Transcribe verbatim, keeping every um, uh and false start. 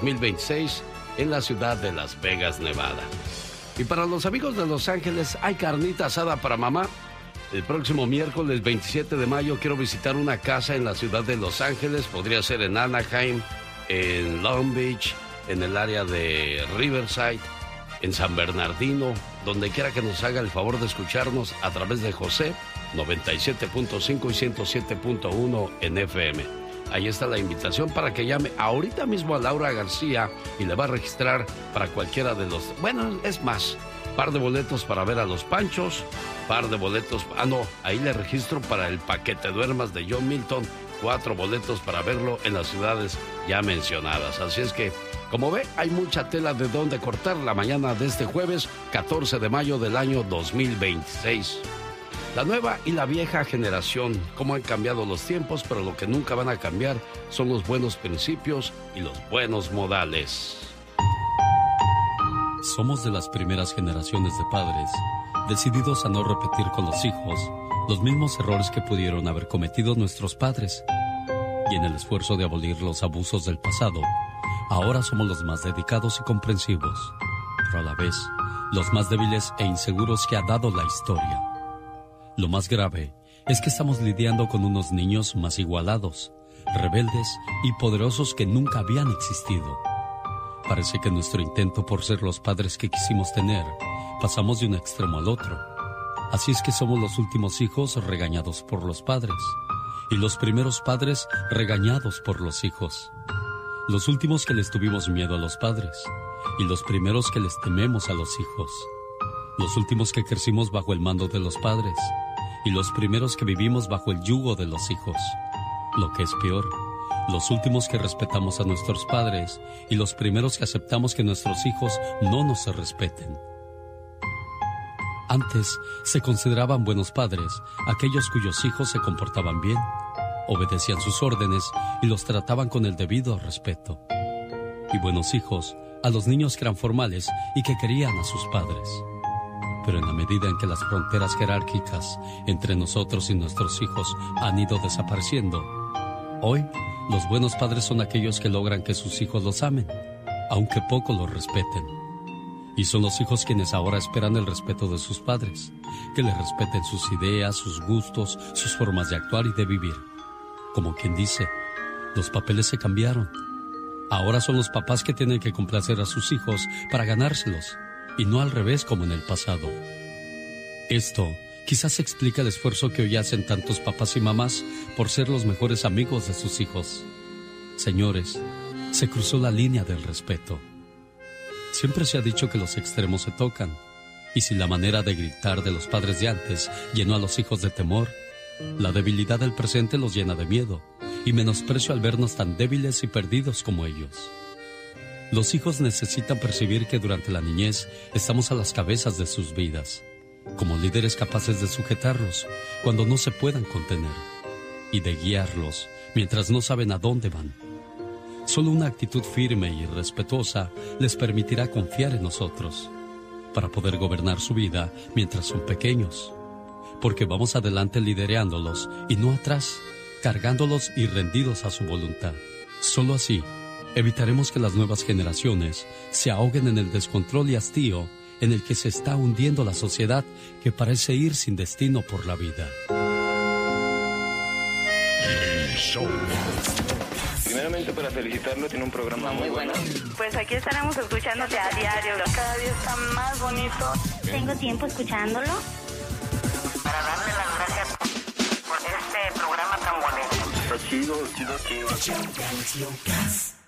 mil veintiséis en la ciudad de Las Vegas, Nevada. Y para los amigos de Los Ángeles, ¿hay carnita asada para mamá? El próximo miércoles veintisiete de mayo quiero visitar una casa en la ciudad de Los Ángeles. Podría ser en Anaheim, en Long Beach, en el área de Riverside, en San Bernardino, donde quiera que nos haga el favor de escucharnos a través de José noventa y siete punto cinco y ciento siete punto uno en F M. Ahí está la invitación para que llame ahorita mismo a Laura García y le va a registrar para cualquiera de los... Bueno, es más, par de boletos para ver a los Panchos, par de boletos... Ah, no, ahí le registro para el Paquete Duermas de John Milton, cuatro boletos para verlo en las ciudades ya mencionadas. Así es que, como ve, hay mucha tela de dónde cortar la mañana de este jueves, catorce de mayo del año dos mil veintiséis. La nueva y la vieja generación, cómo han cambiado los tiempos, pero lo que nunca van a cambiar son los buenos principios y los buenos modales. Somos de las primeras generaciones de padres, decididos a no repetir con los hijos los mismos errores que pudieron haber cometido nuestros padres. Y en el esfuerzo de abolir los abusos del pasado, ahora somos los más dedicados y comprensivos, pero a la vez, los más débiles e inseguros que ha dado la historia. Lo más grave es que estamos lidiando con unos niños más igualados, rebeldes y poderosos que nunca habían existido. Parece que nuestro intento por ser los padres que quisimos tener, pasamos de un extremo al otro. Así es que somos los últimos hijos regañados por los padres, y los primeros padres regañados por los hijos. Los últimos que les tuvimos miedo a los padres, y los primeros que les tememos a los hijos. Los últimos que crecimos bajo el mando de los padres, y los primeros que vivimos bajo el yugo de los hijos. Lo que es peor, los últimos que respetamos a nuestros padres, y los primeros que aceptamos que nuestros hijos no nos respeten. Antes se consideraban buenos padres aquellos cuyos hijos se comportaban bien, obedecían sus órdenes y los trataban con el debido respeto. Y buenos hijos a los niños que eran formales y que querían a sus padres. Pero en la medida en que las fronteras jerárquicas entre nosotros y nuestros hijos han ido desapareciendo, hoy los buenos padres son aquellos que logran que sus hijos los amen, aunque poco los respeten. Y son los hijos quienes ahora esperan el respeto de sus padres, que les respeten sus ideas, sus gustos, sus formas de actuar y de vivir. Como quien dice, los papeles se cambiaron. Ahora son los papás que tienen que complacer a sus hijos para ganárselos, y no al revés como en el pasado. Esto quizás explica el esfuerzo que hoy hacen tantos papás y mamás por ser los mejores amigos de sus hijos. Señores, se cruzó la línea del respeto. Siempre se ha dicho que los extremos se tocan, y si la manera de gritar de los padres de antes llenó a los hijos de temor, la debilidad del presente los llena de miedo y menosprecio al vernos tan débiles y perdidos como ellos. Los hijos necesitan percibir que durante la niñez estamos a las cabezas de sus vidas, como líderes capaces de sujetarlos cuando no se puedan contener y de guiarlos mientras no saben a dónde van. Solo una actitud firme y respetuosa les permitirá confiar en nosotros para poder gobernar su vida mientras son pequeños, porque vamos adelante liderándolos y no atrás, cargándolos y rendidos a su voluntad. Solo así evitaremos que las nuevas generaciones se ahoguen en el descontrol y hastío en el que se está hundiendo la sociedad que parece ir sin destino por la vida. Primeramente para felicitarlo, tiene un programa muy bueno. Pues aquí estaremos escuchándote a diario. Cada día está más bonito. Tengo tiempo escuchándolo. Para darle las gracias por este programa tan bonito. Está chido, chido, chido.